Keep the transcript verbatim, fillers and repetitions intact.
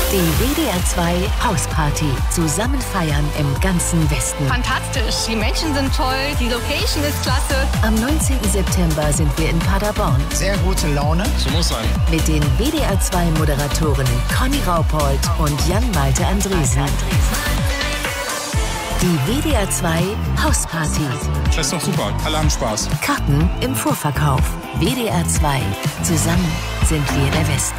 Die W D R zwei Hausparty. Zusammen feiern im ganzen Westen. Fantastisch. Die Menschen sind toll. Die Location ist klasse. Am neunzehnten September sind wir in Paderborn. Sehr gute Laune. So muss sein. Mit den W D R zwei Moderatorinnen Conny Raupold und Jan-Malte Andresen. Die W D R zwei Hausparty. Das ist doch super. Alle haben Spaß. Karten im Vorverkauf. W D R zwei. Zusammen sind wir der Westen.